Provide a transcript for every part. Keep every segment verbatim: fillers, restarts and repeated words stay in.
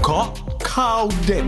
าะข่าวเด่น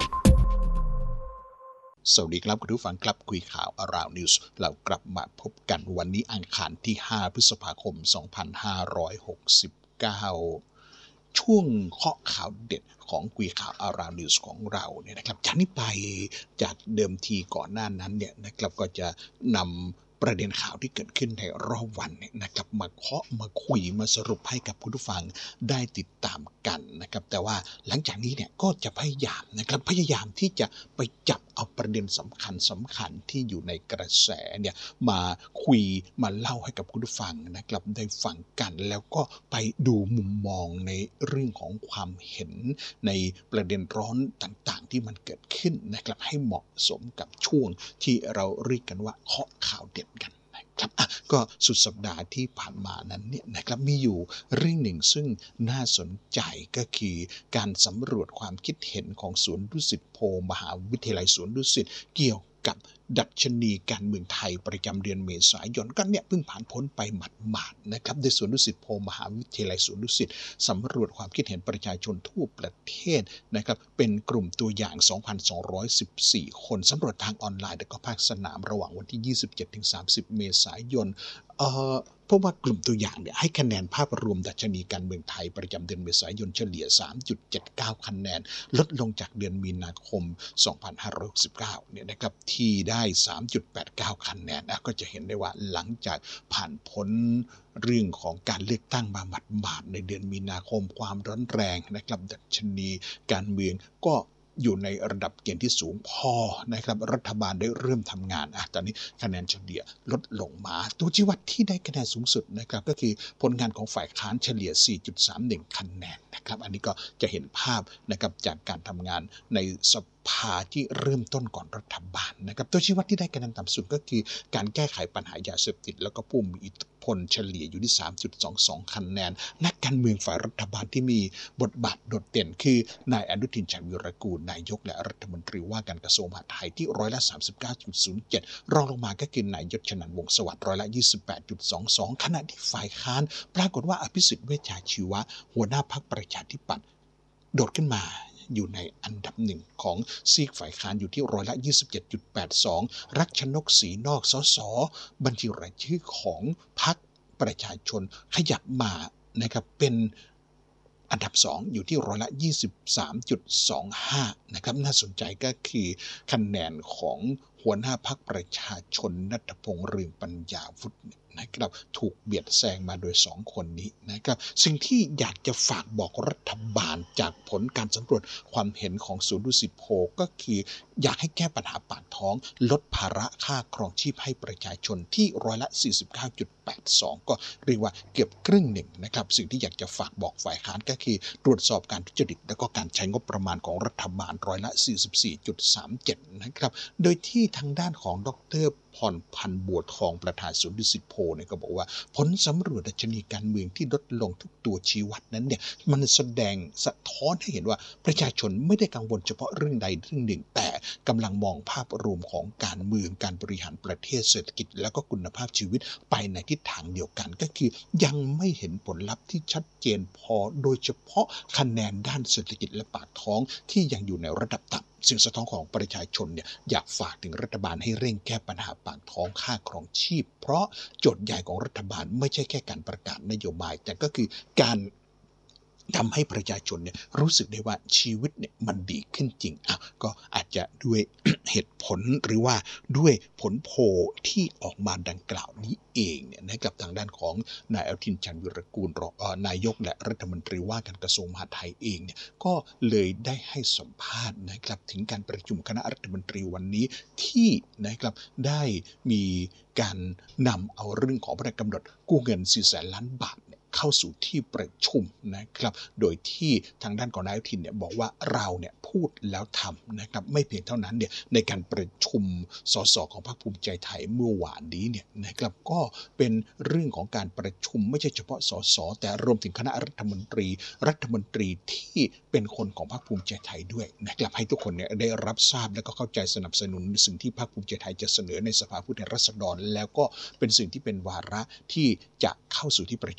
สวัสดีครับคุณผู้ฟังครับคุยข่าวอาราวนิวส์เรากลับมาพบกันวันนี้อังคารที่ห้าพฤษภาคมสองพันห้าร้อยหกสิบเก้าช่วงเคาะข่าวเด็ดของคุยข่าวอาราวนิวส์ของเราเนี่ยนะครับจากนี้ไปจากเดิมทีก่อนหน้านั้นเนี่ยนะครับก็จะนำประเด็นข่าวที่เกิดขึ้นในรอบวันเนี่ยนะครับมาเคาะมาคุยมาสรุปให้กับคุณผู้ฟังได้ติดตามกันนะครับแต่ว่าหลังจากนี้เนี่ยก็จะพยายามนะครับพยายามที่จะไปจับเอาประเด็นสำคัญสำคัญที่อยู่ในกระแสเนี่ยมาคุยมาเล่าให้กับคุณผู้ฟังนะครับได้ฟังกันแล้วก็ไปดูมุมมองในเรื่องของความเห็นในประเด็นร้อนต่างๆที่มันเกิดขึ้นนะครับให้เหมาะสมกับช่วงที่เราเรียกกันว่าเคาะข่าวเด็ดกันนะครับก็สุดสัปดาห์ที่ผ่านมานั้นเนี่ยนะครับมีอยู่เรื่องหนึ่งซึ่งน่าสนใจก็คือการสำรวจความคิดเห็นของสวนดุสิตโพลมหาวิทยาลัยสวนดุสิตเกี่ยวกับดัชนีการเมืองไทยประจำเดือนเมษายนก็เนี่ยเพิ่งผ่านพ้นไปหมาดๆนะครับโดยสวนดุสิตโพลมหาวิทยาลัยสวนดุสิตสำรวจความคิดเห็นประชาชนทั่วประเทศนะครับเป็นกลุ่มตัวอย่าง สองพันสองร้อยสิบสี่ คนสำรวจทางออนไลน์และก็ภาคสนามระหว่างวันที่ ยี่สิบเจ็ดถึงสามสิบ เมษายนเอ่อเพราะว่ากลุ่มตัวอย่างเนี่ยให้คะแนนภาพรวมดัชนีการเมืองไทยประจำเดือนเมษายนเฉลี่ย สามจุดเจ็ดเก้า คะแนนลดลงจากเดือนมีนาคม สองพันห้าร้อยหกสิบเก้า เนี่ยนะครับที่ได้ สามจุดแปดเก้า คะแนนนะก็จะเห็นได้ว่าหลังจากผ่านพ้นเรื่องของการเลือกตั้งมาหมาดๆในเดือนมีนาคมความร้อนแรงนะครับดัชนีการเมืองก็อยู่ในระดับเกณฑ์ที่สูงพอนะครับรัฐบาลได้เริ่มทำงานอ่ะตอนนี้คะแนนเฉลี่ยลดลงมาตัวชี้วัดที่ได้คะแนนสูงสุดนะครับก็คือผลงานของฝ่ายค้านเฉลี่ย สี่จุดสามหนึ่ง คะแนนนะครับอันนี้ก็จะเห็นภาพนะครับจากการทำงานในสภาที่เริ่มต้นก่อนรัฐบาลนะครับตัวชี้วัดที่ได้คะแนนต่ำสุดก็คือการแก้ไขปัญหายาเสพติดแล้วก็ผู้มีอิทธิพลเฉลี่ยอยู่ที่ สามจุดสองสอง คะแนนนักการเมืองฝ่ายรัฐบาลที่มีบทบาทโดดเด่นคือนายอนุทินชาญวีรกูลนายกและรัฐมนตรีว่าการกระทรวงมหาดไทยที่ร้อยละ สามสิบเก้าจุดศูนย์เจ็ด รองลงมาก็คือนายยศชนันท์วงศ์สวัสดิ์ร้อยละ ยี่สิบแปดจุดสองสอง ขณะที่ฝ่ายค้านปรากฏว่าอภิสิทธิ์เวชชาชีวะหัวหน้าพรรคประชาธิปัตย์โดดขึ้นมาอยู่ในอันดับหนึ่งของซีกฝ่ายค้านอยู่ที่ร้อยละ ยี่สิบเจ็ดจุดแปดสอง รักชนกศรีนอกสสบัญชีรายชื่อของพรรคประชาชนขยับมานะครับเป็นอันดับสองอยู่ที่ร้อยละ ยี่สิบสามจุดสองห้า นะครับน่าสนใจก็คือคะแนนของหัวหน้าพรรคประชาชนณัฐพงษ์เรืองปัญญาวุฒินะครับถูกเบียดแซงมาโดยสองคนนี้นะครับสิ่งที่อยากจะฝากบอกรัฐบาลจากผลการสำรวจความเห็นของศูนย์ดุสิตโพลก็คืออยากให้แก้ปัญหาปากท้องลดภาระค่าครองชีพให้ประชาชนที่ร้อยละ สี่สิบเก้าจุดแปดสอง ก็เรียกว่าเกือบครึ่งหนึ่งนะครับสิ่งที่อยากจะฝากบอกฝ่ายค้านก็คือตรวจสอบการทุจริตและก็การใช้งบประมาณของรัฐบาลร้อยละ สี่สิบสี่จุดสามเจ็ด นะครับโดยที่ทางด้านของดร.พรพันธ์บัวทองประธานศูนย์ดุสิตโพลเนี่ยก็บอกว่าผลสำรวจดัชนีการเมืองที่ลดลงทุกตัวชี้วัดนั้นเนี่ยมันแสดงสะท้อนให้เห็นว่าประชาชนไม่ได้กังวลเฉพาะเรื่องใดเรื่องหนึ่งแต่กำลังมองภาพรวมของการเมืองการบริหารประเทศเศรษฐกิจแล้วก็คุณภาพชีวิตไปในทิศทางเดียวกันก็คือยังไม่เห็นผลลัพธ์ที่ชัดเจนพอโดยเฉพาะคะแนนด้านเศรษฐกิจและปากท้องที่ยังอยู่ในระดับต่ำสิ่งสะท้อนของประชาชนเนี่ยอยากฝากถึงรัฐบาลให้เร่งแก้ปัญหาปากท้องค่าครองชีพเพราะโจทย์ใหญ่ของรัฐบาลไม่ใช่แค่การประกาศนโยบายแต่ก็คือการทำให้ประชาชนเนี่ยรู้สึกได้ว่าชีวิตเนี่ยมันดีขึ้นจริงอ่ะก็อาจจะด้วย เหตุผลหรือว่าด้วยผลโพลที่ออกมาดังกล่าวนี้เองเนี่ยนะครับทางด้านของนายอนุทินชาญวีรกูลรองนายกและรัฐมนตรีว่าการกระทรวงมหาดไทยเองเนี่ยก็เลยได้ให้สัมภาษณ์นะครับถึงการประชุมคณะรัฐมนตรีวันนี้ที่นะครับได้มีการนำเอาเรื่องของพระราชกำหนดกู้เงินสี่แสนล้านบาทเข้าสู่ที่ประชุมนะครับโดยที่ทางด้านของนายอนุทินเนี่ยบอกว่าเราเนี่ยพูดแล้วทำนะครับไม่เพียงเท่านั้นเนี่ยในการประชุมสสของพรรคภูมิใจไทยเมื่อวานนี้เนี่ยนะครับก็เป็นเรื่องของการประชุมไม่ใช่เฉพาะสสแต่รวมถึงคณะรัฐมนตรีรัฐมนตรีที่เป็นคนของพรรคภูมิใจไทยด้วยนะครับให้ทุกคนเนี่ยได้รับทราบและก็เข้าใจสนับสนุนสิ่งที่พรรคภูมิใจไทยจะเสนอในสภาผู้แทนราษฎรแล้วก็เป็นสิ่งที่เป็นวาระที่จะเข้าสู่ที่ประชุมคณะ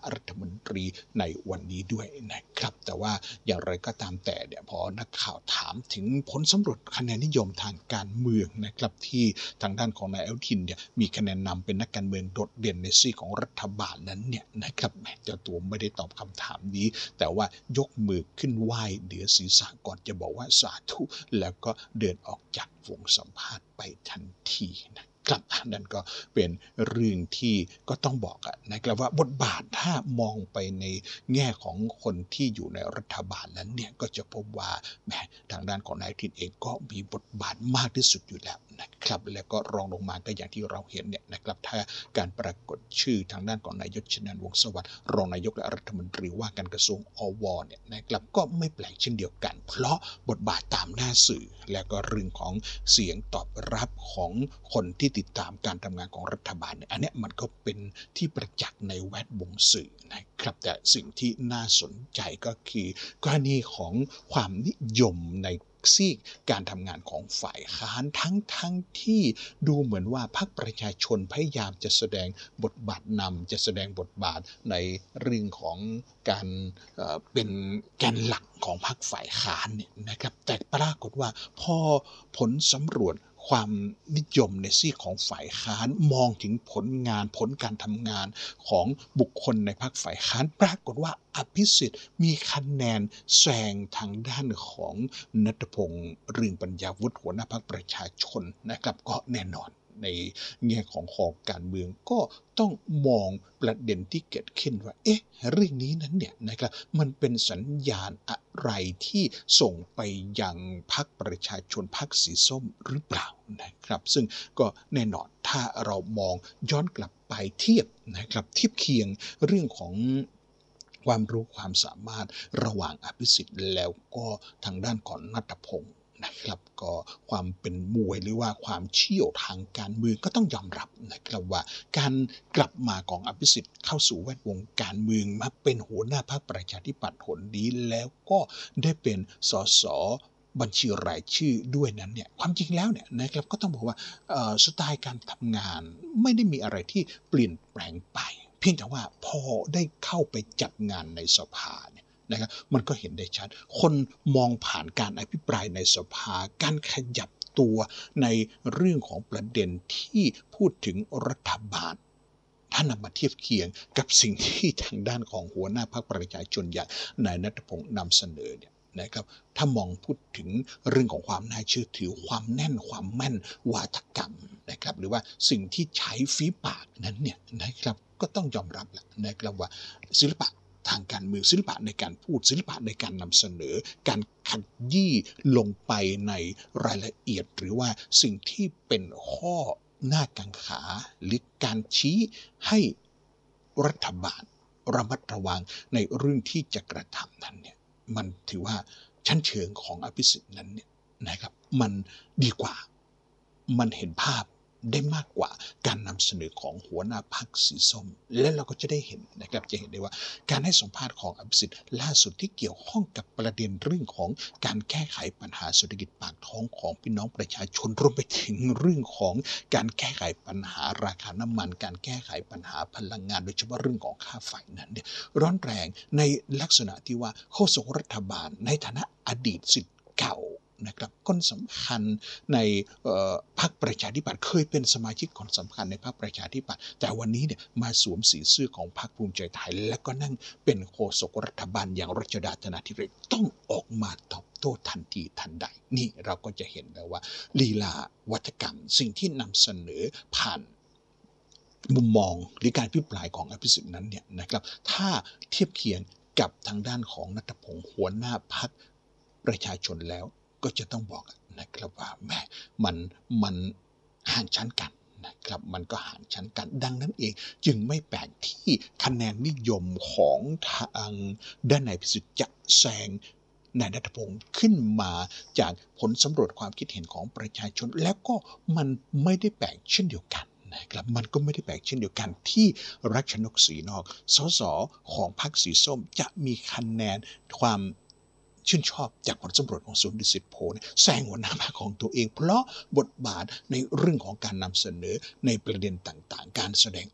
รัฐมนตรีในวันนี้ด้วยนะครับแต่ว่าอย่างไรก็ตามแต่เนี่ยพอนักข่าวถามถึงผลสำรวจคะแนนนิยมทางการเมืองนะครับที่ทางด้านของนายอนุทินเนี่ยมีคะแนนนำเป็นนักการเมืองโดดเด่นในซีกของรัฐบาลนั้นเนี่ยนะครับเจ้าตัวไม่ได้ตอบคำถามนี้แต่ว่ายกมือขึ้นไหว้เหนือศีรษะก่อนจะบอกว่าสาธุแล้วก็เดินออกจากวงสัมภาษณ์ไปทันทีนะครับนั่นก็เป็นเรื่องที่ก็ต้องบอกนะครับว่าบทบาทถ้ามองไปในแง่ของคนที่อยู่ในรัฐบาลนั้นเนี่ยก็จะพบว่าแม้ทางด้านของนายทินเองก็มีบทบาทมากที่สุดอยู่แล้วนะครับแล้วก็รองลงมาก็อย่างที่เราเห็นเนี่ยนะครับถ้าการปรากฏชื่อทางด้านของนายกชนันท์วงศ์สวัสดิ์รองนายกและรัฐมนตรีว่าการกระทรวงอวเนี่ยนะครับก็ไม่แปลกเช่นเดียวกันเพราะบทบาทตามหน้าสื่อและก็เรื่องของเสียงตอบรับของคนที่ติดตามการทำงานของรัฐบาลเนี่ยอันนี้มันก็เป็นที่ประจักษ์ในแวดวงสื่อนะครับแต่สิ่งที่น่าสนใจก็คือกรณีของความนิยมในซีกการทำงานของฝ่ายค้านทั้งทั้งที่ดูเหมือนว่าพรรคประชาชนพยายามจะแสดงบทบาทนำจะแสดงบทบาทในเรื่องของการเอ่อเป็นแกนหลักของพรรคฝ่ายค้านเนี่ยนะครับแต่ปรากฏว่าพอผลสำรวจความนิยมในซีกของฝ่ายค้านมองถึงผลงานผลการทำงานของบุคคลในพรรคฝ่ายค้านปรากฏว่าอภิสิทธิ์มีคะแนนแซงทางด้านของณัฐพงษ์เรืองปัญญาวุฒิหัวหน้าพรรคประชาชนนะครับก็แน่นอนในแง่ของคอการเมืองก็ต้องมองประเด็นที่เกิดขึ้นว่าเอ๊ะเรื่องนี้นั้นเนี่ยนะครับมันเป็นสัญญาณอะไรที่ส่งไปยังพรรคประชาชนพรรคสีส้มหรือเปล่านะครับซึ่งก็แน่นอนถ้าเรามองย้อนกลับไปเทียบนะครับเทียบเคียงเรื่องของความรู้ความสามารถระหว่างอภิสิทธิ์แล้วก็ทางด้านของณัฐพงษ์นะครับก็ความเป็นมวยหรือว่าความเชี่ยวทางการเมืองก็ต้องยอมรับนะครับว่าการกลับมาของอภิสิทธิ์เข้าสู่แวดวงการเมืองมาเป็นหัวหน้าพรรคประชาธิปัตย์หนนี้แล้วก็ได้เป็นสสบัญชีรายชื่อด้วยนั้นเนี่ยความจริงแล้วเนี่ยนะครับก็ต้องบอกว่าสไตล์การทำงานไม่ได้มีอะไรที่เปลี่ยนแปลงไปเพียงแต่ว่าพอได้เข้าไปจัดงานในสภาเนี่ยนะครับมันก็เห็นได้ชัดคนมองผ่านการอภิปรายในสภาการขยับตัวในเรื่องของประเด็นที่พูดถึงรัฐบาลถ้านำมาเทียบเคียงกับสิ่งที่ทางด้านของหัวหน้าพรรคประชาชนอย่างนายณัฐพงษ์นำเสนอเนี่ยนะครับถ้ามองพูดถึงเรื่องของความน่าเชื่อถือความแน่นความแม่นวาทกรรมนะครับหรือว่าสิ่งที่ใช้ฝีปากนั้นเนี่ยนะครับก็ต้องยอมรับแหละนะครับว่าศิลปะทางการเมืองศิลปะในการพูดศิลปะในการนำเสนอการขยี้ลงไปในรายละเอียดหรือว่าสิ่งที่เป็นข้อหน้ากังขาหรือการชี้ให้รัฐบาลระมัดระวังในเรื่องที่จะกระทำนั้นเนี่ยมันถือว่าชั้นเชิงของอภิสิทธิ์นั้นเนี่ยนะครับมันดีกว่ามันเห็นภาพได้มากกว่าการนำเสนอของหัวหน้าพรรคสีส้มและเราก็จะได้เห็นนะครับจะเห็นได้ว่าการให้สัมภาษณ์ของอภิสิทธิ์ล่าสุดที่เกี่ยวข้องกับประเด็นเรื่องของการแก้ไขปัญหาเศรษฐกิจปากท้องของพี่น้องประชาชนรวมไปถึงเรื่องของการแก้ไขปัญหาราคาน้ำมันการแก้ไขปัญหาพลังงานโดยเฉพาะเรื่องของค่าไฟนั้นเนี่ยร้อนแรงในลักษณะที่ว่าโฆษกรัฐบาลในฐานะอดีตศิษย์เก่านะครับคนสำคัญในพรรคประชาธิปัตย์เคยเป็นสมาชิกคนสำคัญในพรรคประชาธิปัตย์แต่วันนี้เนี่ยมาสวมสีเสื้อของพรรคภูมิใจไทยและก็นั่งเป็นโฆษกรัฐบาลอย่างรัชดาธนาธิเบศรต้องออกมาตอบโต้ทันทีทันใดนี่เราก็จะเห็นแล้วว่าลีลาวัฒกรรมสิ่งที่นำเสนอผ่านมุมมองหรือการพิปรายของอภิสิทธิ์นั้นเนี่ยนะครับถ้าเทียบเคียงกับทางด้านของณัฐพงษ์หัวหน้าพรรคประชาชนแล้วก็จะต้องบอกนะครับว่าแม่มันมันห่างชั้นกันนะครับมันก็ห่างชั้นกันดังนั้นเองจึงไม่แปลกที่คะแนนนิยมของทางด้านนายพิสิทธิ์จะแซงนายณัฐพงษ์ขึ้นมาจากผลสำรวจความคิดเห็นของประชาชนแล้วก็มันไม่ได้แปลกเช่นเดียวกันนะครับมันก็ไม่ได้แปลกเช่นเดียวกันที่รัชนกศรีนอกสสของพรรคสีส้มจะมีคะแนนความชื่นชอบจากผลสำรวจของศูนย์ดิสิตโพลแซงหัวหน้าพรรคของตัวเองเพราะบทบาทในเรื่องของการนำเสนอในประเด็นต่างๆการแสดงออก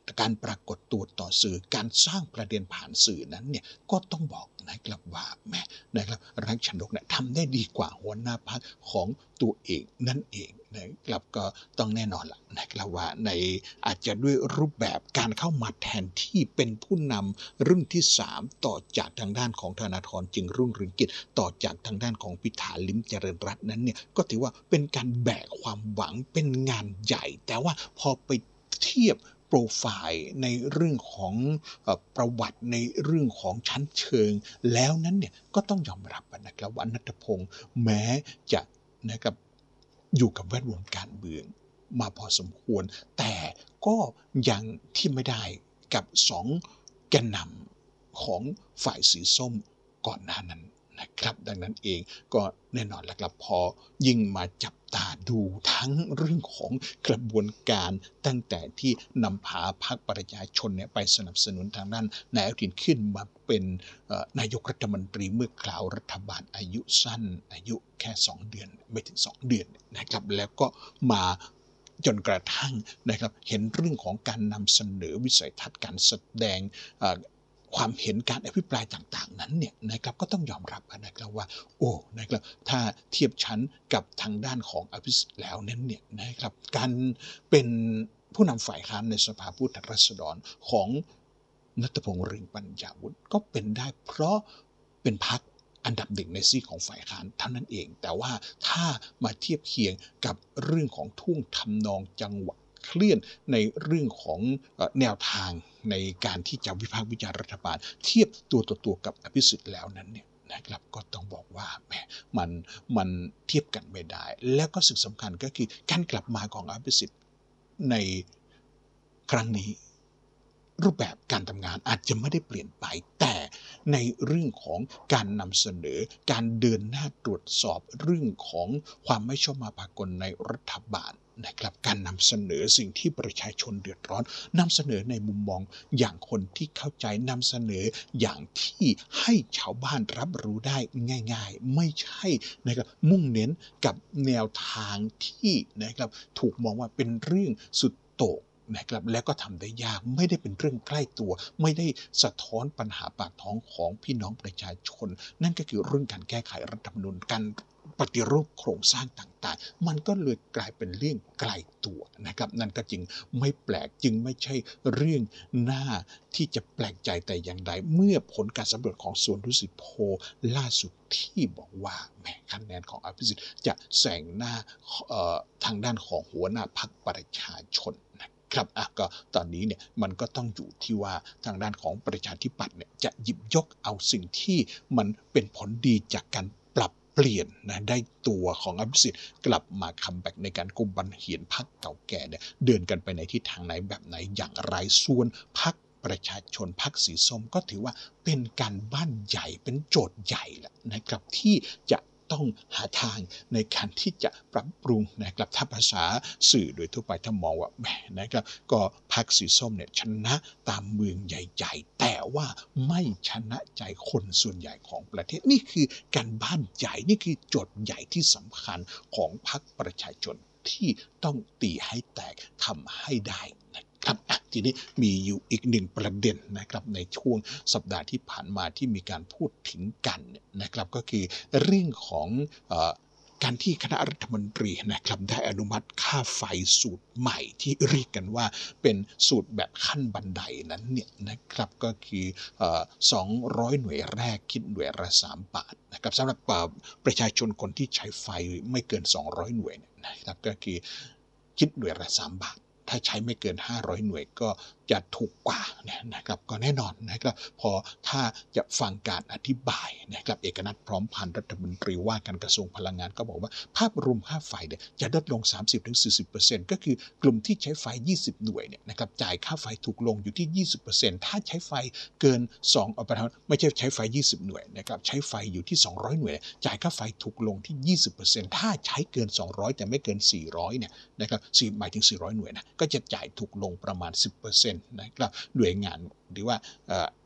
การปรากฏตัวต่อสื่อการสร้างประเด็นผ่านสื่อนั้นเนี่ยก็ต้องบอกนะครับว่าแม่นะครับรักชนกเนี่ยทำได้ดีกว่าหัวหน้าพรรคของตัวเองนั่นเองนะครับก็ต้องแน่นอนละนะครับว่าในอาจจะด้วยรูปแบบการเข้ามาแทนที่เป็นผู้นำรุ่นที่สามต่อจากทางด้านของธนาธรจึงรุ่งเรืองกิจต่อจากทางด้านของพิธาลิ้มเจริญรัตน์นั้นเนี่ยก็ถือว่าเป็นการแบกความหวังเป็นงานใหญ่แต่ว่าพอไปเทียบโปรไฟล์ในเรื่องของประวัติในเรื่องของชั้นเชิงแล้วนั้นเนี่ยก็ต้องยอมรับนะครับว่าณัฐพงศ์แม้จะนะครับอยู่กับแวดวงการเมืองมาพอสมควรแต่ก็ยังที่ไม่ได้กับสองแกนนำของฝ่ายสีส้มก่อนหน้านั้นนะครับดังนั้นเองก็แน่นอนแล้วครับพอยิ่งมาจับตาดูทั้งเรื่องของกระบวนการตั้งแต่ที่นำพาพรรคประชาชนเนี่ยไปสนับสนุนทางด้านนายอนุทินขึ้นมาเป็นนายกรัฐมนตรีเมื่อคราวรัฐบาลอายุสั้นอายุแค่สองเดือนไม่ถึงสองเดือนนะครับแล้วก็มาจนกระทั่งนะครับเห็นเรื่องของการนำเสนอวิสัยทัศน์การแสดงความเห็นการอภิปรายต่างๆนั้นเนี่ยนะครับก็ต้องยอมรับนะครับว่าโอ้นะครับถ้าเทียบชั้นกับทางด้านของอภิสิทธิ์แล้วนั้นเนี่ยนะครับการเป็นผู้นำฝ่ายค้านในสภาผู้แทนราษฎรของณัฐพงษ์เรืองปัญญาวุฒิก็เป็นได้เพราะเป็นพรรคอันดับหนึ่งในซีกของฝ่ายค้านเท่านั้นเองแต่ว่าถ้ามาเทียบเคียงกับเรื่องของท่วงทำนองจังหวะเคลื่อนในเรื่องของแนวทางในการที่จะวิพากษ์วิจารณ์รัฐบาลเทียบตัวต่อตัวกับอภิสิทธิ์แล้วนั้นเนี่ยนะครับก็ต้องบอกว่าแหมมันมันเทียบกันไม่ได้แล้วก็สิ่งสำคัญก็คือการกลับมาของอภิสิทธิ์ในครั้งนี้รูปแบบการทำงานอาจจะไม่ได้เปลี่ยนไปแต่ในเรื่องของการนำเสนอการเดินหน้าตรวจสอบเรื่องของความไม่ชอบมาพากลในรัฐบาลนะครับการนำเสนอสิ่งที่ประชาชนเดือดร้อนนำเสนอในมุมมองอย่างคนที่เข้าใจนำเสนออย่างที่ให้ชาวบ้านรับรู้ได้ง่ายๆไม่ใช่นะครับมุ่งเน้นกับแนวทางที่นะครับถูกมองว่าเป็นเรื่องสุดโต่งนะครับแล้วก็ทำได้ยากไม่ได้เป็นเรื่องใกล้ตัวไม่ได้สะท้อนปัญหาปากท้องของพี่น้องประชาชนนั่นก็คือเรื่องการแก้ไขรัฐธรรมนูญการปฏิรูปโครงสร้างต่างๆมันก็เลยกลายเป็นเรื่องไกลตัวนะครับนั่นก็จึงไม่แปลกจึงไม่ใช่เรื่องน่าที่จะแปลกใจแต่อย่างใดเมื่อผลการสำรวจของสวนดุสิตโพลล่าสุดที่บอกว่าแหมคะแนนของอภิสิทธิ์จะแซงหน้าทางด้านของหัวหน้าพรรคประชาชนครับอ่ะก็ตอนนี้เนี่ยมันก็ต้องอยู่ที่ว่าทางด้านของประชาธิปัตย์เนี่ยจะหยิบยกเอาสิ่งที่มันเป็นผลดีจากการปรับเปลี่ยนนะได้ตัวของอภิสิทธิ์กลับมาคัมแบ็กในการกุมบันเหียนพรรคเก่าแก่เนี่ยเดินกันไปในทิศทางไหนแบบไหนอย่างไรส่วนพรรคประชาชนพรรคสีส้มก็ถือว่าเป็นการบ้านใหญ่เป็นโจทย์ใหญ่แหละนะครับที่จะต้องหาทางในการที่จะปรับปรุงนะครับถ้าภาษาสื่อโดยทั่วไปถ้ามองว่าแหมนะครับก็พรรคสีส้มเนี่ยชนะตามเมืองใหญ่ๆแต่ว่าไม่ชนะใจคนส่วนใหญ่ของประเทศนี่คือการบ้านใหญ่นี่คือโจทย์ใหญ่ที่สำคัญของพรรคประชาชนที่ต้องตีให้แตกทำให้ได้ครับทีนี้มีอยู่อีกหนึ่งประเด็นนะครับในช่วงสัปดาห์ที่ผ่านมาที่มีการพูดถึงกันนะครับก็คือเรื่องของเอ่อการที่คณะรัฐมนตรีนะครับได้อนุมัติค่าไฟสูตรใหม่ที่เรียกกันว่าเป็นสูตรแบบขั้นบันไดนั้นเนี่ยนะครับก็คือเอ่อสองร้อยหน่วยแรกคิดหน่วยละสามบาทนะครับสำหรับประชาชนคนที่ใช้ไฟไม่เกินสองร้อยหน่วยนะครับก็คือคิดหน่วยละสามบาทถ้าใช้ไม่เกินห้าร้อยหน่วยก็จะถูกกว่าเนี่ยนะครับก็แน่นอนนะครับพอถ้าจะฟังการอธิบายนะครับเอกนัทพร้อมพันธ์รัฐมนตรีว่าการกระทรวงพลังงานก็บอกว่าภาพรวมค่าไฟเนี่ยจะลดลง สามสิบถึงสี่สิบเปอร์เซ็นต์ ก็คือกลุ่มที่ใช้ไฟยี่สิบหน่วยเนี่ยนะครับจ่ายค่าไฟถูกลงอยู่ที่ ยี่สิบเปอร์เซ็นต์ ถ้าใช้ไฟเกิน2เอาไปทำไม่ใช่ใช้ไฟยี่สิบหน่วยนะครับใช้ไฟอยู่ที่สองร้อยหน่วยจ่ายค่าไฟถูกลงที่ ยี่สิบเปอร์เซ็นต์ ถ้าใช้เกินสองร้อยแต่ไม่เกินสี่ร้อยเนี่ยนะครับสี่หมายถึงสี่ร้อยหน่วยนะก็จะจ่ายถูกลงประมาณ สิบเปอร์เซ็นต์ นะครับหน่วยงานหรือว่า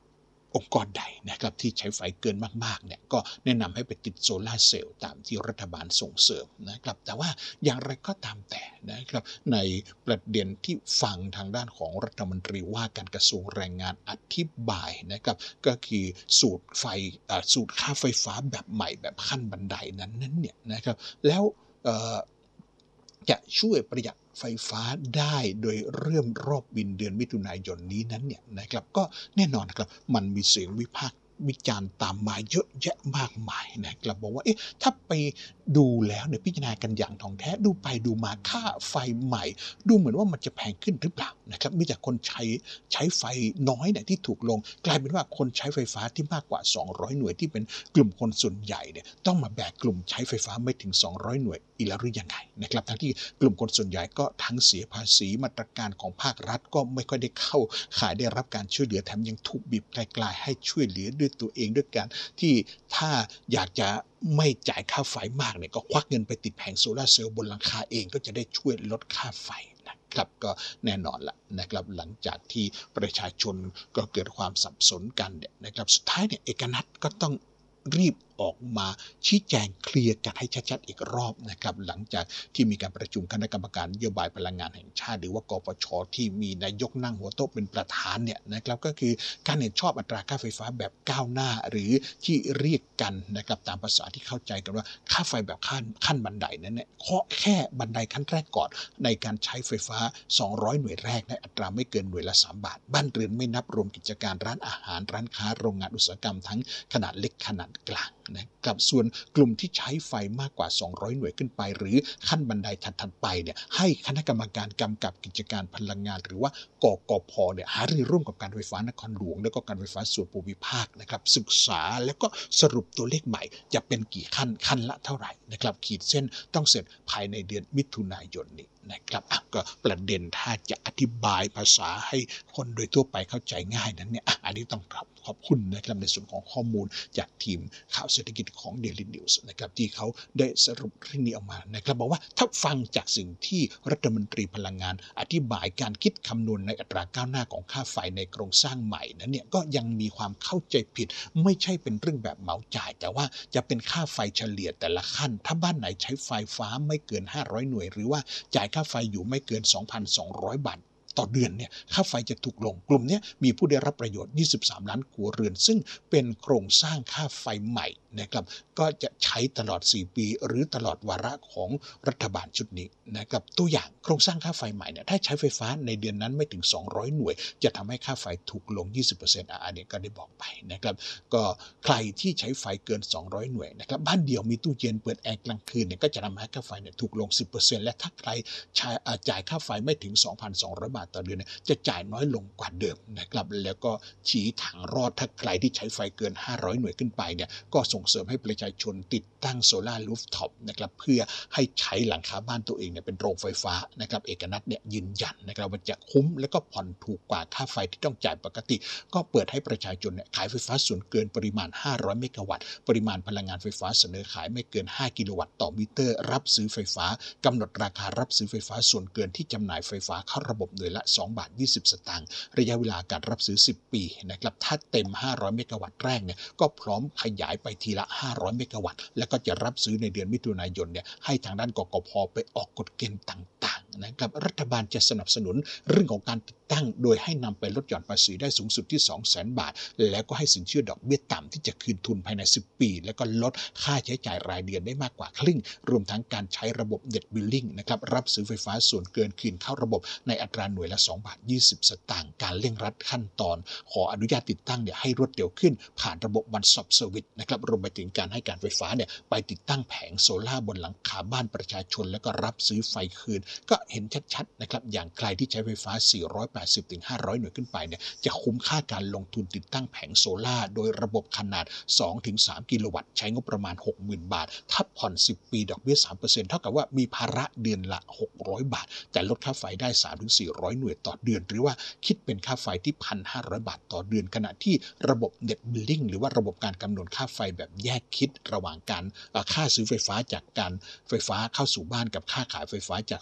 องค์กรใดนะครับที่ใช้ไฟเกินมากๆเนี่ยก็แนะนำให้ไปติดโซลาร์เซลล์ตามที่รัฐบาลส่งเสริมนะครับแต่ว่าอย่างไรก็ตามแต่นะครับในประเด็นที่ฟังทางด้านของรัฐมนตรีว่าการกระทรวงแรงงานอธิบายนะครับก็คือสูตรไฟสูตรค่าไฟฟ้าแบบใหม่แบบขั้นบันไดนั้นนั้นเนี่ยนะครับแล้วจะช่วยประหยัดไฟฟ้าได้โดยเริ่มรอบบินเดือนมิถุนายนนี้นั้นเนี่ยนะครับก็แน่นอนครับมันมีเสียงวิพากษ์วิจารณ์ตามมาเยอะแยะมากมายนะครับบอกว่าเอ๊ะถ้าไปดูแล้วเนี่ยพิจารณากันอย่างท่องแท้ดูไปดูมาค่าไฟใหม่ดูเหมือนว่ามันจะแพงขึ้นหรือเปล่านะครับมีแต่คนใช้ใช้ไฟน้อยเนี่ยที่ถูกลงกลายเป็นว่าคนใช้ไฟฟ้าที่มากกว่าสองร้อยหน่วยที่เป็นกลุ่มคนส่วนใหญ่เนี่ยต้องมาแบกกลุ่มใช้ไฟฟ้าไม่ถึงสองร้อยหน่วยอีกแล้วหรือยังไงนะครับทั้งที่กลุ่มคนส่วนใหญ่ก็ทั้งเสียภาษีมาตรการของภาครัฐก็ไม่ค่อยได้เข้าข่ายได้รับการช่วยเหลือแถมยังถูกบีบไกลๆให้ช่วยเหลือด้วยตัวเองด้วยการที่ถ้าอยากจะไม่จ่ายค่าไฟมากเนี่ยก็ควักเงินไปติดแผงโซลาร์เซลล์บนหลังคาเองก็จะได้ช่วยลดค่าไฟนะครับก็แน่นอนละนะครับหลังจากที่ประชาชนก็เกิดความสับสนกันเนี่ยนะครับสุดท้ายเนี่ยเอกนัทก็ต้องรีบออกมาชี้แจงเคลียร์กันให้ชัดๆอีกรอบนะครับหลังจากที่มีการประชุมคณะกรรมการนโยบายพลังงานแห่งชาติหรือว่ากปชที่มีนายกนั่งหัวโต๊ะเป็นประธานเนี่ยนะครับก็คือการเห็นชอบอัตราค่าไฟฟ้าแบบก้าวหน้าหรือที่เรียกกันนะครับตามภาษาที่เข้าใจกันว่าค่าไฟแบบขั้นขั้นบันไดนั้นเนี่ยเคาะแค่บันไดขั้นแรกก่อนในการใช้ไฟฟ้าสองร้อยหน่วยแรกในอัตราไม่เกินหน่วยละสามบาทบ้านเรือนไม่นับรวมกิจการร้านอาหารร้านค้าโรงงานอุตสาหกรรมทั้งขนาดเล็กขนาดกลางนะครับส่วนกลุ่มที่ใช้ไฟมากกว่าสองร้อยหน่วยขึ้นไปหรือขั้นบันไดถัดๆไปเนี่ยให้คณะกรรมการกำกับกิจการพลังงานหรือว่ากกพเนี่ยหารือร่วมกับการไฟฟ้านครหลวงแล้วก็การไฟฟ้าส่วนภูมิภาคนะครับศึกษาแล้วก็สรุปตัวเลขใหม่จะเป็นกี่ขั้นขั้นละเท่าไหร่นะครับขีดเส้นต้องเสร็จภายในเดือนมิถุนายนนี้นะครับก็ประเด็นถ้าจะอธิบายภาษาให้คนโดยทั่วไปเข้าใจง่ายนั้นเนี่ยอันนี้ต้องขอบคุณนะครับในส่วนของข้อมูลจากทีมข่าวเศรษฐกิจของ Daily News นะครับที่เขาได้สรุปเรื่องนี้ออกมานะครับบอกว่าถ้าฟังจากสิ่งที่รัฐมนตรีพลังงานอธิบายการคิดคำนวณในอัตราก้าวหน้าของค่าไฟในโครงสร้างใหม่นั้นเนี่ยก็ยังมีความเข้าใจผิดไม่ใช่เป็นเรื่องแบบเหมาจ่ายแต่ว่าจะเป็นค่าไฟเฉลี่ยแต่ละขั้นถ้าบ้านไหนใช้ไฟฟ้าไม่เกินห้าร้อยหน่วยหรือว่าจ่ายค่าไฟอยู่ไม่เกิน สองพันสองร้อย บาทต่อเดือนเนี่ยค่าไฟจะถูกลงกลุ่มนี้มีผู้ได้รับประโยชน์ยี่สิบสามล้านครัวเรือนซึ่งเป็นโครงสร้างค่าไฟใหม่นะครับก็จะใช้ตลอดสี่ปีหรือตลอดวาระของรัฐบาลชุดนี้นะครับตัวอย่างโครงสร้างค่าไฟใหม่เนี่ยถ้าใช้ไฟฟ้าในเดือนนั้นไม่ถึงสองร้อยหน่วยจะทำให้ค่าไฟถูกลง ยี่สิบเปอร์เซ็นต์ อันนี้ก็ได้บอกไปนะครับก็ใครที่ใช้ไฟเกินสองร้อยหน่วยนะครับบ้านเดียวมีตู้เย็นเปิดแอร์กลางคืนเนี่ยก็จะทำให้ค่าไฟเนี่ยถูกลง สิบเปอร์เซ็นต์ และถ้าใครจ่ายค่าไฟไม่ถึง สองพันสองร้อย บาทต่อเดือนเนี่ยจะจ่ายน้อยลงกว่าเดิมนะครับแล้วก็ชี้ทางรอดถ้าใครที่ใช้ไฟเกินห้าร้อยหน่วยขึ้นไปเนี่ยก็ส่งเสริมให้ประชาชนติดตั้งโซลาร์รูฟท็อปนะครับเพื่อให้ใช้หลังคาบ้านตัวเองเนี่ยเป็นโรงไฟฟ้านะครับเอกนัทเนี่ยยืนยันนะครับว่าจะคุ้มและก็ผ่อนถูกกว่าค่าไฟที่ต้องจ่ายปกติก็เปิดให้ประชาชนเนี่ยขายไฟฟ้าส่วนเกินปริมาณห้าร้อยเมกะวัตต์ปริมาณพลังงานไฟฟ้าเสนอขายไม่เกินห้ากิโลวัตต์ต่อมิเตอร์รับซื้อไฟฟ้ากำหนดราคารับซื้อไฟฟ้าส่วนเกินที่จำหน่ายไฟฟ้าเข้าระบบหน่วยละสองบาทยี่สิบสตางค์ระยะเวลาการรับซื้อสิบปีนะครับถ้าเต็มห้าร้อยเมกะวัตต์แรกเนี่ยก็พร้อมขยายไปทีละห้าร้อยเมกะวัตต์แล้วก็จะรับซื้อในเดือนมิถุนายนเนี่ยให้ทางด้านกกพไปออกกฎเกณฑ์ต่างๆนะครับรัฐบาลจะสนับสนุนเรื่องของการติดตั้งโดยให้นำไปลดหย่อนภาษีได้สูงสุดที่ สองแสน บาทแล้วก็ให้สินเชื่อดอกเบี้ยต่ำที่จะคืนทุนภายในสิบปีแล้วก็ลดค่าใช้จ่ายรายเดือนได้มากกว่าครึ่งรวมทั้งการใช้ระบบเน็ตบิลลิ่งนะครับรับซื้อไฟฟ้าส่วนเกินคืนเข้าระบบในอัตราหน่วยละสองบาทยี่สิบสตางค์การเร่งรัดขั้นตอนขออนุญาตติดตั้งเนี่ยให้รวดเร็วขึ้นผ่านระบบ One Stop Service นะครับรวมไปถึงการให้การไฟฟ้าเนี่ยไปติดตั้งแผงโซล่าบนหลังคาบ้านประชาชนแล้วก็รับซื้อไฟคืนก็เห็นชัดๆนะครับอย่างใครที่ใช้ไฟฟ้าสี่ร้อยแปดสิบถึงห้าร้อยหน่วยขึ้นไปเนี่ยจะคุ้มค่าการลงทุนติดตั้งแผงโซล่าโดยระบบขนาด สองถึงสาม กิโลวัตต์ใช้งบประมาณ หกหมื่น บาทถ้าผ่อนสิบปีดอกเบี้ย สามเปอร์เซ็นต์ เท่ากับว่ามีภาระเดือนละหกร้อยบาทแต่ลดค่าไฟได้ สามถึงสี่ร้อย หน่วยต่อเดือนหรือว่าคิดเป็นค่าไฟที่ หนึ่งพันห้าร้อย บาทต่อเดือนขณะที่ระบบ Net Billing หรือว่าระบบการกำหนดค่าไฟแบบแยกคิดระหว่างการค่าซื้อไฟฟ้าจากการไฟฟ้าเข้าสู่บ้านกับค่าขายไฟฟ้าจากโซล่าให้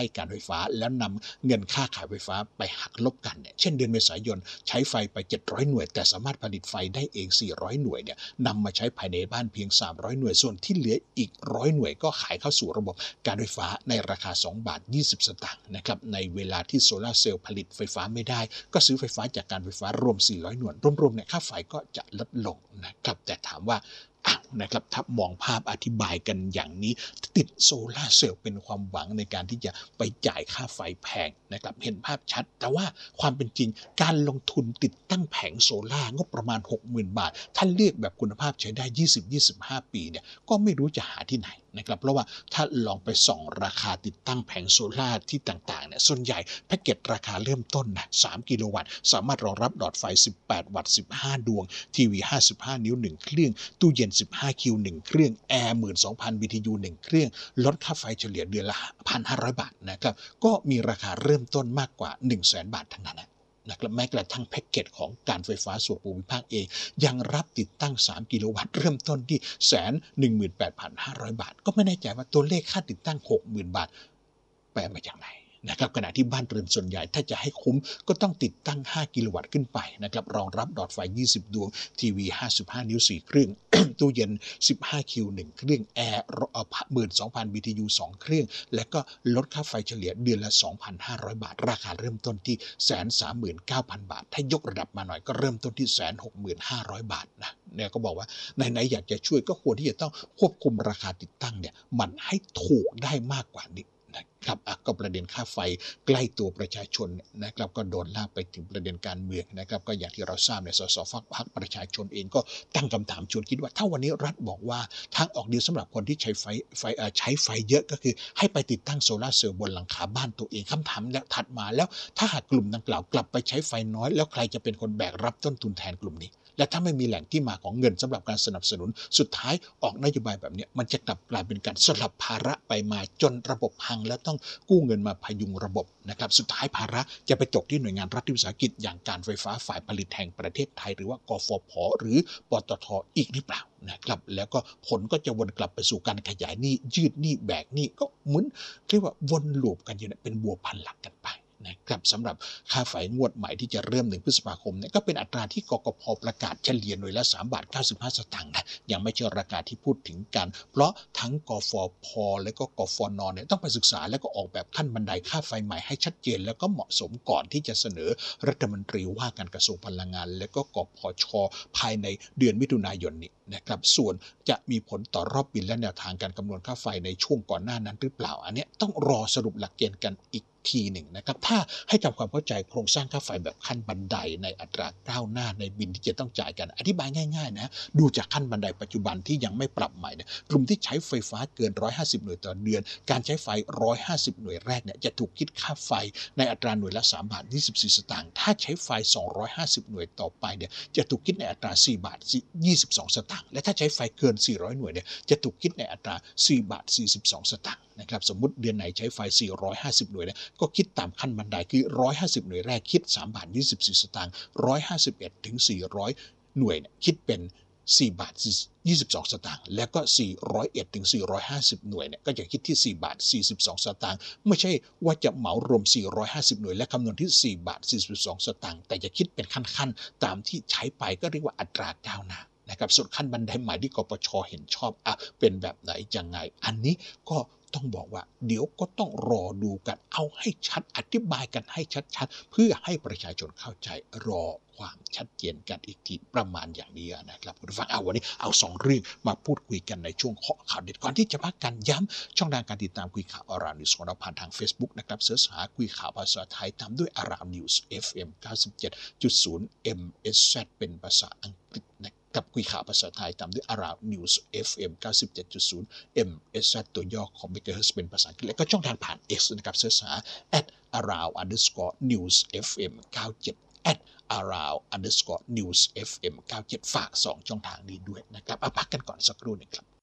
ให้การไฟฟ้าแล้วนำเงินค่าขายไฟฟ้าไปหักลบกันเนี่ยเช่นเดือนเมษายนใช้ไฟไปเจ็ดร้อยหน่วยแต่สามารถผลิตไฟได้เองสี่ร้อยหน่วยเนี่ยนำมาใช้ภายในบ้านเพียงสามร้อยหน่วยส่วนที่เหลืออีกหนึ่งร้อยหน่วยก็ขายเข้าสู่ระบบการไฟฟ้าในราคาสองบาทยี่สิบสตางค์นะครับในเวลาที่โซลาร์เซลล์ผลิตไฟฟ้าไม่ได้ก็ซื้อไฟฟ้าจากการไฟฟ้ารวมสี่ร้อยหน่วยรวมๆเนี่ยค่าไฟก็จะลดลงนะครับแต่ถามว่านะครับถ้ามองภาพอธิบายกันอย่างนี้ติดโซลาร์เซลล์เป็นความหวังในการที่จะไปจ่ายค่าไฟแพงนะครับเห็นภาพชัดแต่ว่าความเป็นจริงการลงทุนติดตั้งแผงโซลาร์งบประมาณ หกหมื่น บาทท่านเลือกแบบคุณภาพใช้ได้ ยี่สิบถึงยี่สิบห้า ปีเนี่ยก็ไม่รู้จะหาที่ไหนนะครับเพราะว่าถ้าลองไปส่องราคาติดตั้งแผงโซลาร์ที่ต่างๆเนี่ยส่วนใหญ่แพ็กเกจราคาเริ่มต้นนะสามกิโลวัตต์สามารถรองรับหลอดไฟสิบแปดวัตต์สิบห้าดวงทีวีห้าสิบห้านิ้วหนึ่งเครื่องตู้เย็นสิบห้าคิวหนึ่งเครื่องแอร์ หนึ่งหมื่นสองพัน บี ที ยู หนึ่งเครื่องลดค่าไฟเฉลี่ยเดือนละ หนึ่งพันห้าร้อย บาทนะครับก็มีราคาเริ่มต้นมากกว่า หนึ่งแสน บาททั้งนั้นนะนะครับแม้กระทั่งแพ็กเกจของการไฟฟ้าส่วนภูมิภาคเองยังรับติดตั้งสามกิโลวัตต์เริ่มต้นที่ หนึ่ง หนึ่งหมื่นแปดพันห้าร้อย บาทก็ไม่แน่ใจว่าตัวเลขค่าติดตั้ง หกหมื่น บาทแปลมาจากไหนนะครับขณะที่บ้านเรือนส่วนใหญ่ถ้าจะให้คุ้มก็ต้องติดตั้งห้ากิโลวัตต์ขึ้นไปนะครับรองรับหลอดไฟยี่สิบดวงทีวีห้าสิบห้านิ้วสี่เครื่อง ตู้เย็นสิบห้าคิวหนึ่งเครื่องแอร์ หนึ่งหมื่นสองพัน บี ที ยู สองเครื่องและก็ลดค่าไฟเฉลี่ยเดือนละ สองพันห้าร้อย บาทราคาเริ่มต้นที่ หนึ่งแสนสามหมื่นเก้าพัน บาทถ้ายกระดับมาหน่อยก็เริ่มต้นที่ หนึ่งแสนหกหมื่นห้าร้อย บาทนะเนี่ยก็บอกว่าไหนๆอยากจะช่วยก็ควรที่จะต้องควบคุมราคาติดตั้งเนี่ยมันให้ถูกได้มากกว่านี้นะครับก็ประเด็นค่าไฟใกล้ตัวประชาชนนะครับก็โดนลากไปถึงประเด็นการเมืองนะครับก็อย่างที่เราทราบในสสพรรคประชาชนเองก็ตั้งคำถามชวนคิดว่าถ้าวันนี้รัฐบอกว่าทางออกเดียวสำหรับคนที่ใช้ไฟไฟใช้ไฟเยอะก็คือให้ไปติดตั้งโซลาร์เซลล์บนหลังคาบ้านตัวเองคำถามแล้วถัดมาแล้วถ้าหากกลุ่มดังกล่าวกลับไปใช้ไฟน้อยแล้วใครจะเป็นคนแบกรับต้นทุนแทนกลุ่มนี้และถ้าไม่มีแหล่งที่มาของเงินสำหรับการสนับสนุนสุดท้ายออกนโยบายแบบนี้มันจะกลับกลายเป็นการสลับภาระไปมาจนระบบพังแล้วต้องกู้เงินมาพยุงระบบนะครับสุดท้ายภาระจะไปตกที่หน่วยงานรัฐวิสาหกิจอย่างการไฟฟ้าฝ่ายผลิตแห่งประเทศไทยหรือว่ากฟผ.หรือปตท.อีกหรือเปล่านะครับแล้วก็ผลก็จะวนกลับไปสู่การขยายหนี้ยืดหนี้แบกหนี้ก็เหมือนเรียกว่าวนลูปกันอยู่เป็นบัวพันหลักกันไปนะครับสำหรับค่าไฟงวดใหม่ที่จะเริ่มหนึ่งพฤษภาคมเนี่ยก็เป็นอัตราที่กกพ.ประกาศเฉลี่ยหน่วยละสามบาทเก้าสิบห้าสตางค์นะยังไม่ใช่ราคาที่พูดถึงกันเพราะทั้งกฟผ.และก็กฟน.เนี่ยต้องไปศึกษาและก็ออกแบบขั้นบันไดค่าไฟใหม่ให้ชัดเจนแล้วก็เหมาะสมก่อนที่จะเสนอรัฐมนตรีว่าการกระทรวงพลังงานและก็กพช.ภายในเดือนมิถุนายนนี้นะครับส่วนจะมีผลต่อรอบบินและแนวทางการคำนวณค่าไฟในช่วงก่อนหน้านั้นหรือเปล่าอันนี้ต้องรอสรุปหลักเกณฑ์กันอีกทีหนึ่งนะครับถ้าให้ทำความเข้าใจโครงสร้างค่าไฟแบบขั้นบันไดในอัตราก้าวหน้าในบินที่จะต้องจ่ายกันอธิบายง่ายๆนะดูจากขั้นบันไดปัจจุบันที่ยังไม่ปรับใหม่เนี่ยกลุ่มที่ใช้ไฟฟ้าเกินหนึ่งร้อยห้าสิบหน่วยต่อเดือนการใช้ไฟหนึ่งร้อยห้าสิบหน่วยแรกเนี่ยจะถูกคิดค่าไฟในอัตราหน่วยละสามบาทยี่สิบสี่สตางค์ถ้าใช้ไฟสองร้อยห้าสิบหน่วยต่อไปเนี่ยจะถูกคิดในอัตราสี่บาทยี่สิบสองสตางค์และถ้าใช้ไฟเกินสี่ร้อยหน่วยเนี่ยจะถูกคิดในอัตราสี่บาทสี่สิบสองสตางค์นะครับสมมุติเดือนไหนใช้ไฟสี่ร้อยห้าสิบหน่วยเนี่ยก็คิดตามขั้นบันไดคือหนึ่งร้อยห้าสิบหน่วยแรกคิดสามบาทยี่สิบสี่สตางค์หนึ่งร้อยห้าสิบเอ็ดถึงสี่ร้อยหน่วยเนี่ยคิดเป็นสี่บาทยี่สิบสองสตางค์แล้วก็สี่ร้อยเอ็ดถึงสี่ร้อยห้าสิบหน่วยเนี่ยก็จะคิดที่สี่บาทสี่สิบสองสตางค์ไม่ใช่ว่าจะเหมารวมสี่ร้อยห้าสิบหน่วยและคำนวณที่สี่บาทสี่สิบสองสตางค์แต่จะคิดเป็นขั้นๆตามที่ใช้ไปก็เรียกว่าอัตราก้าวหน้านะครับส่วนขั้นบันไดใหม่ที่กปช.เห็นชอบอ่ะเป็นแบบไหนยังไงอันนี้ก็ต้องบอกว่าเดี๋ยวก็ต้องรอดูกันเอาให้ชัดอธิบายกันให้ชัดๆเพื่อให้ประชาชนเข้าใจรอความชัดเจนกันอีกทีประมาณอย่างนี้นะครับคุณผู้ฟังเอาวันนี้เอาสองเรื่องมาพูดคุยกันในช่วงเคาะข่าวเด็ดก่อนที่จะพักกันย้ำช่องทางการติดตามคุยข่าวอาราวนิวส์ของเราผ่านทาง Facebook นะครับเสิร์ชหาคุยข่าวภาษาไทยตามด้วยอาราวนิวส์ เอฟ เอ็ม เก้าสิบเจ็ดจุดศูนย์ เอ็ม เอส แซด เป็นภาษาอังกฤษนะกับคุยข่าวภาษาไทยตามด้วย Around News เอฟ เอ็ม เก้าสิบเจ็ดจุดศูนย์ เอ็ม เอส แซด ตัวย่อของ Megahertz เป็นภาษาอังกฤษและก็ช่องทางผ่าน X นะครับเสิร์ชหา at around underscore news เอฟ เอ็ม เก้าสิบเจ็ด at around underscore news เอฟ เอ็ม เก้าสิบเจ็ดฝากสองช่องทางนี้ด้วยนะครับเอาพักกันก่อนสักครู่นึงครับ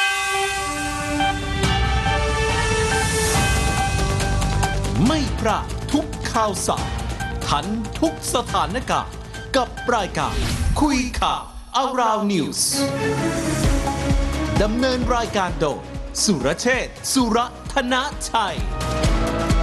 ไม่พลาดทุกข่าวสารทันทุกสถานการณ์กับรายการคุยข่าว Around News ดำเนินรายการโดยสุรเชษฐ์ สุรธนชัย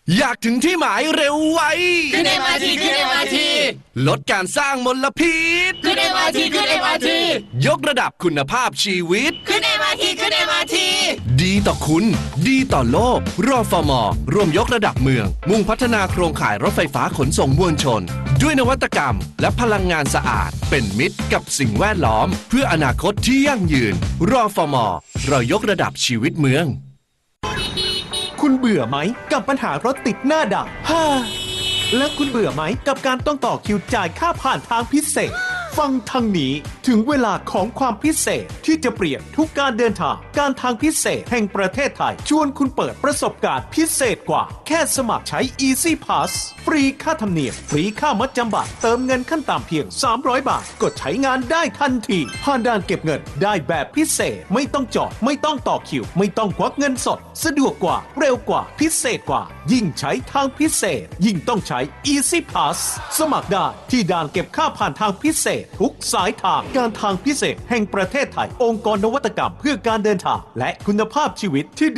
อยากถึงที่หมายเร็วไวขึ้น เอ็ม อาร์ ที ขึ้น เอ็ม อาร์ ทีลดการสร้างมลพิษขึ้น เอ็ม อาร์ ที ขึ้น เอ็ม อาร์ ทียกระดับคุณภาพชีวิตขึ้น เอ็ม อาร์ ที ขึ้น เอ็ม อาร์ ทีดีต่อคุณ ดีต่อโลกรฟม.ร่วมยกระดับเมืองมุ่งพัฒนาโครงข่ายรถไฟฟ้าขนส่งมวลชน ด้วยนวัตกรรมและพลังงานสะอาดเป็นมิตรกับสิ่งแวดล้อม เพื่ออนาคตที่ยั่งยืนรฟม.เรายกระดับชีวิตเมืองคุณเบื่อไหมกับปัญหารถติดหน้าด่านฮ่าและคุณเบื่อไหมกับการต้องต่อคิวจ่ายค่าผ่านทางพิเศษ ฟังทางนี้ถึงเวลาของความพิเศษที่จะเปลี่ยนทุกการเดินทางการทางพิเศษแห่งประเทศไทยชวนคุณเปิดประสบการณ์พิเศษกว่าแค่สมัครใช้ Easy Pass ฟรีค่าธรรมเนียมฟรีค่ามัดจำบัตรเติมเงินขั้นต่ำเพียงสามร้อยบาทกดใช้งานได้ทันทีผ่านด่านเก็บเงินได้แบบพิเศษไม่ต้องจอดไม่ต้องต่อคิวไม่ต้องควักเงินสดสะดวกกว่าเร็วกว่าพิเศษกว่ายิ่งใช้ทางพิเศษยิ่งต้องใช้ Easy Pass สมัครได้ที่ด่านเก็บค่าผ่านทางพิเศษทุกสายทางการทางพิเศษแห่งประเทศไทยองค์กรนวัตกรรมเพื่อการเดินทางและคุณภาพชีวิตที่